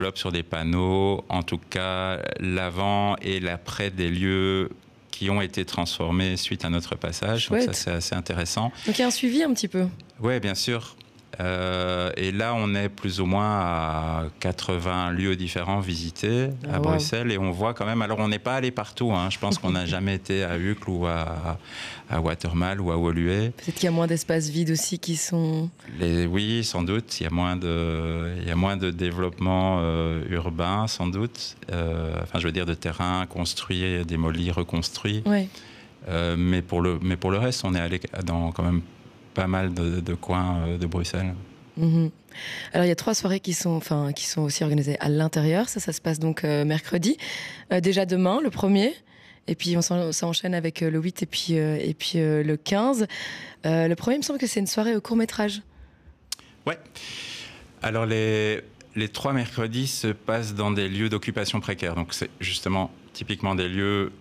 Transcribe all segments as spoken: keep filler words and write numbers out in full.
développe sur des panneaux, en tout cas l'avant et l'après des lieux qui ont été transformés suite à notre passage. Chouette. Donc ça, c'est assez intéressant. Donc il y a un suivi un petit peu. Oui, bien sûr. Euh, et là, on est plus ou moins à quatre-vingts lieux différents visités Ah, à wow. Bruxelles. Et on voit quand même... Alors, on n'est pas allé partout. Hein. Je pense qu'on n'a jamais été à Uccle ou à, à Watermal ou à Woluwe. Peut-être qu'il y a moins d'espaces vides aussi qui sont... Les, oui, sans doute. Il y a moins de, il y a moins de développement euh, urbain, sans doute. Euh, enfin, je veux dire, de terrains construits, démolis, reconstruits. Ouais. Euh, mais, pour le, mais pour le reste, on est allé dans quand même pas mal de, de coins de Bruxelles. Mmh. Alors il y a trois soirées qui sont, enfin, qui sont aussi organisées à l'intérieur. Ça, ça se passe donc euh, mercredi. Euh, déjà demain, le premier. Et puis on s'en, ça enchaîne avec euh, le huit et puis, euh, et puis euh, le quinze. Euh, le premier, il me semble que c'est une soirée au court-métrage. Ouais. Alors les, les trois mercredis se passent dans des lieux d'occupation précaire. Donc c'est justement typiquement des lieux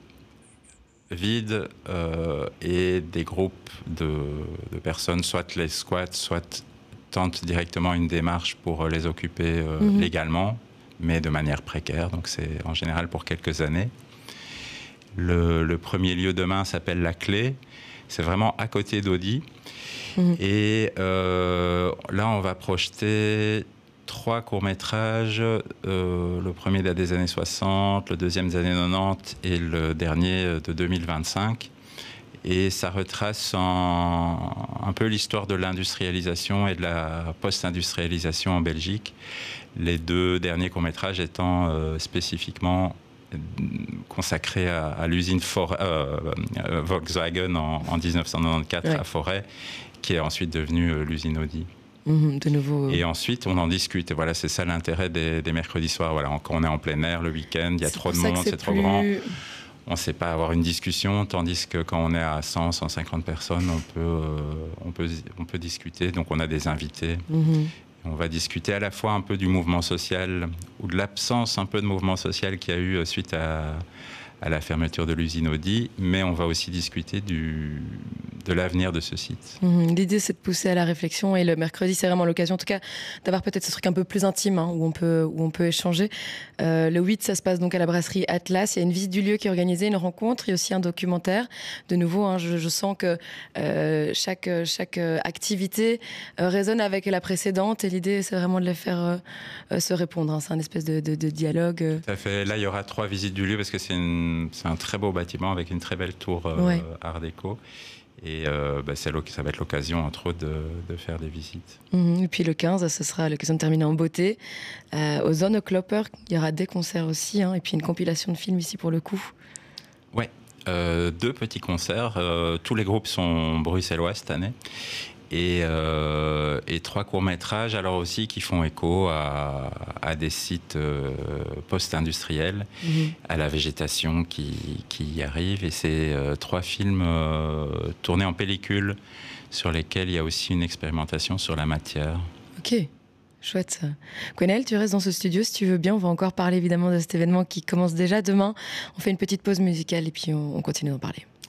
vides euh, et des groupes de, de personnes, soit les squattent, soit tentent directement une démarche pour les occuper euh, mmh. légalement, mais de manière précaire. Donc c'est en général pour quelques années. Le, le premier lieu demain s'appelle La Clé. C'est vraiment à côté d'Audi. Mmh. Et euh, là, on va projeter trois courts-métrages. Euh, le premier date des années soixante, le deuxième des années quatre-vingt-dix et le dernier de deux mille vingt-cinq. Et ça retrace en, un peu l'histoire de l'industrialisation et de la post-industrialisation en Belgique. Les deux derniers courts-métrages étant euh, spécifiquement consacrés à, à l'usine For- euh, Volkswagen en, en dix-neuf cent quatre-vingt-quatorze, ouais. à Forêt, qui est ensuite devenue euh, l'usine Audi. Mmh, de nouveau. Et ensuite, on en discute. Et voilà, c'est ça l'intérêt des, des mercredis soirs. Voilà, quand on est en plein air le week-end, il y a c'est trop de monde, c'est, c'est trop plus... grand. On ne sait pas avoir une discussion, tandis que quand on est à cent, cent cinquante personnes, on peut, euh, on peut, on peut discuter. Donc, on a des invités. Mmh. On va discuter à la fois un peu du mouvement social ou de l'absence un peu de mouvement social qu'il y a eu suite à, à la fermeture de l'usine Audi, mais on va aussi discuter du, de l'avenir de ce site. Mmh, l'idée, c'est de pousser à la réflexion, et le mercredi, c'est vraiment l'occasion, en tout cas, d'avoir peut-être ce truc un peu plus intime, hein, où on peut, où on peut échanger. Euh, le huit, ça se passe donc à la brasserie Atlas. Il y a une visite du lieu qui est organisée, une rencontre, il y a aussi un documentaire. De nouveau, hein, je, je sens que euh, chaque, chaque activité euh, résonne avec la précédente, et l'idée, c'est vraiment de les faire euh, se répondre. Hein. C'est un espèce de, de, de dialogue. Tout à fait. Là, il y aura trois visites du lieu, parce que c'est, une, c'est un très beau bâtiment avec une très belle tour euh, ouais. art déco. Et euh, bah, c'est, ça va être l'occasion, entre autres, de, de faire des visites. Mmh, et puis le quinze, ce sera l'occasion de terminer en beauté. Euh, au Zone Klopper, il y aura des concerts aussi, hein, et puis une compilation de films ici pour le coup. Ouais, euh, deux petits concerts. Euh, tous les groupes sont bruxellois cette année. Et, euh, et trois courts-métrages, alors aussi, qui font écho à, à des sites euh, post-industriels, mmh. à la végétation qui, qui y arrive. Et c'est euh, trois films euh, tournés en pellicule, sur lesquels il y a aussi une expérimentation sur la matière. Ok, chouette ça. Gwenaëlle, tu restes dans ce studio si tu veux bien. On va encore parler évidemment de cet événement qui commence déjà demain. On fait une petite pause musicale et puis on, on continue d'en parler.